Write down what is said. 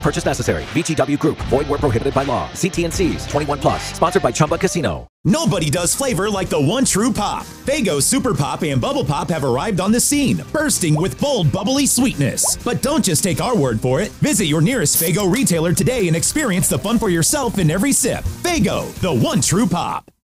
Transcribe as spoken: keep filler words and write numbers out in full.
Purchase necessary. V G W Group. Void where prohibited by law. See T N Cs. twenty-one plus. Sponsored by Chumba Casino. Nobody does flavor like the one true pop. Faygo Super Pop and Bubble Pop have arrived on the scene, bursting with bold, bubbly sweetness. But don't just take our word for it. Visit your nearest Faygo retailer today and experience the fun for yourself in every sip. Faygo, the one true pop.